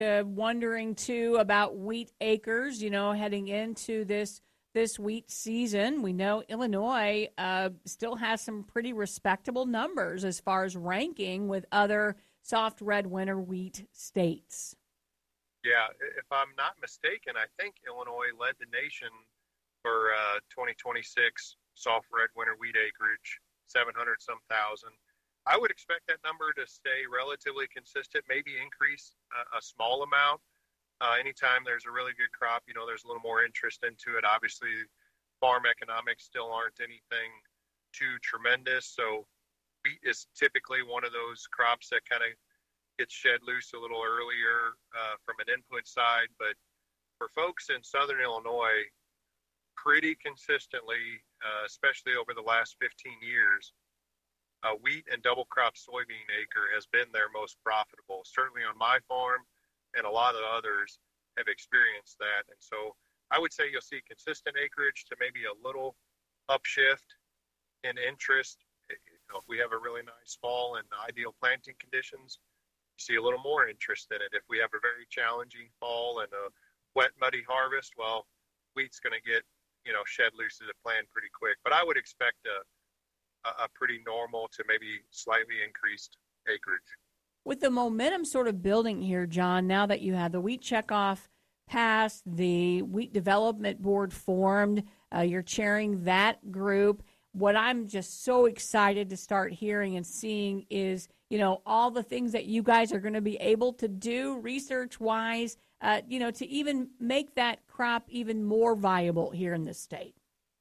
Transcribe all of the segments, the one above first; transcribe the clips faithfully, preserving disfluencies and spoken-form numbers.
Uh, wondering too about wheat acres, you know, heading into this this wheat season. We know Illinois uh, still has some pretty respectable numbers as far as ranking with other soft red winter wheat states. Yeah, if I'm not mistaken, I think Illinois led the nation for uh, twenty twenty-six soft red winter wheat acreage, seven hundred some thousand. I would expect that number to stay relatively consistent, maybe increase a, a small amount. Uh, anytime there's a really good crop, you know, there's a little more interest into it. Obviously, farm economics still aren't anything too tremendous. So wheat is typically one of those crops that kind of gets shed loose a little earlier uh, from an input side. But for folks in Southern Illinois, pretty consistently, uh, especially over the last fifteen years, uh, wheat and double crop soybean acre has been their most profitable. Certainly on my farm, and a lot of others have experienced that. And so I would say you'll see consistent acreage to maybe a little upshift in interest. You know, if we have a really nice fall and ideal planting conditions, you see a little more interest in it. If we have a very challenging fall and a wet, muddy harvest, well, wheat's going to get, you know, shed loose as a plant pretty quick. But I would expect a, a pretty normal to maybe slightly increased acreage. With the momentum sort of building here, John, now that you have the wheat checkoff passed, the wheat development board formed, uh, you're chairing that group. What I'm just so excited to start hearing and seeing is, you know, all the things that you guys are going to be able to do research-wise, uh, you know, to even make that crop even more viable here in this state.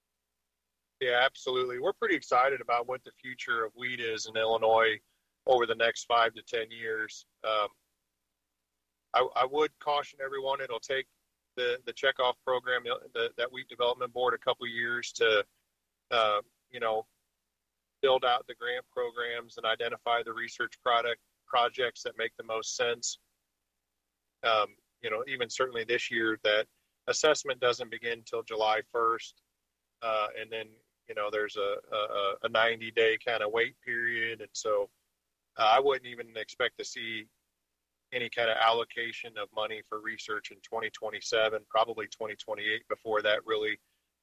Yeah, absolutely. We're pretty excited about what the future of wheat is in Illinois over the next five to ten years. Um, I, I would caution everyone, it'll take the, the checkoff program, the, that wheat development board, a couple of years to, uh, you know, build out the grant programs and identify the research product projects that make the most sense. Um, you know, even certainly this year, that assessment doesn't begin until July first. Uh, and then, you know, there's a, a, a ninety day kind of wait period. And so uh, I wouldn't even expect to see any kind of allocation of money for research in twenty twenty-seven, probably twenty twenty-eight, before that really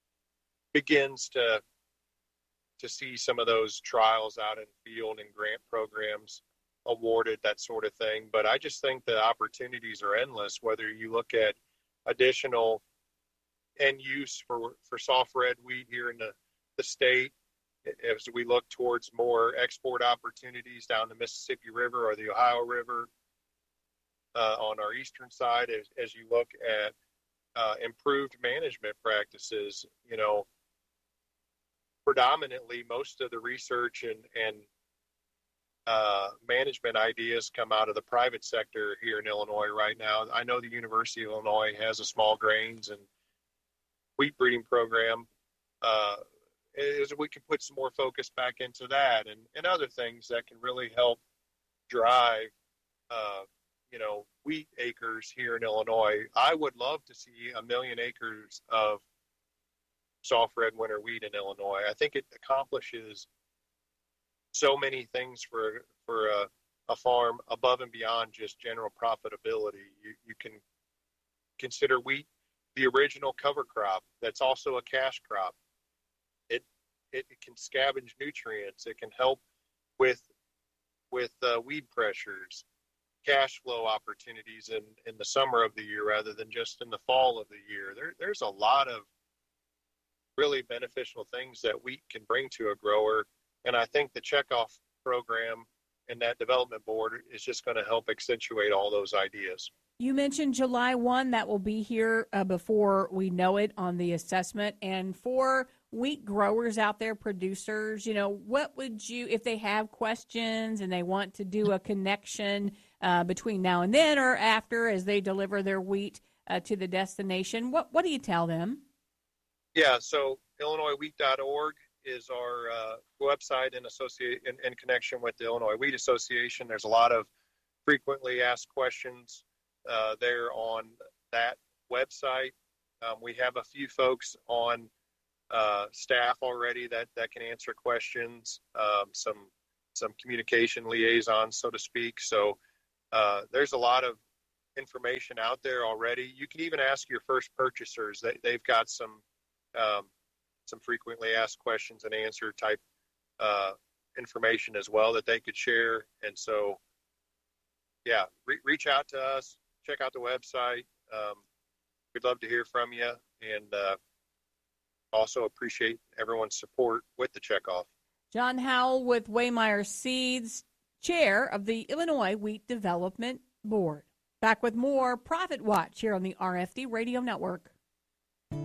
begins to to see some of those trials out in field and grant programs awarded, that sort of thing. But I just think the opportunities are endless, whether you look at additional end use for, for soft red wheat here in the, the state, as we look towards more export opportunities down the Mississippi River or the Ohio River uh, on our eastern side, as, as you look at uh, improved management practices, you know, predominantly most of the research and, and uh, management ideas come out of the private sector here in Illinois right now. I know the University of Illinois has a small grains and wheat breeding program. Uh, is we can put some more focus back into that and, and other things that can really help drive, uh, you know, wheat acres here in Illinois. I would love to see a million acres of soft red winter wheat in Illinois. I think it accomplishes so many things for for a, a farm above and beyond just general profitability. You, you can consider wheat the original cover crop that's also a cash crop. It it, it can scavenge nutrients. It can help with with uh, weed pressures, cash flow opportunities in, in the summer of the year rather than just in the fall of the year. There, there's a lot of really beneficial things that wheat can bring to a grower. And I think the checkoff program and that development board is just going to help accentuate all those ideas. You mentioned July first. That will be here uh, before we know it on the assessment. And for wheat growers out there, producers, you know, what would you, if they have questions and they want to do a connection uh, between now and then or after as they deliver their wheat uh, to the destination, what, what do you tell them? Yeah, so Illinois wheat dot org is our uh, website in, associate, in, in connection with the Illinois Wheat Association. There's a lot of frequently asked questions uh, there on that website. Um, we have a few folks on uh, staff already that, that can answer questions, um, some some communication liaisons, so to speak. So uh, there's a lot of information out there already. You can even ask your first purchasers. They, they've got some um, some frequently asked questions and answer type uh, information as well that they could share. And so, yeah, re- reach out to us. Check out the website. Um, we'd love to hear from you, and uh, also appreciate everyone's support with the checkoff. John Howell with Waymeyer Seeds, chair of the Illinois Wheat Development Board. Back with more Profit Watch here on the R F D Radio Network.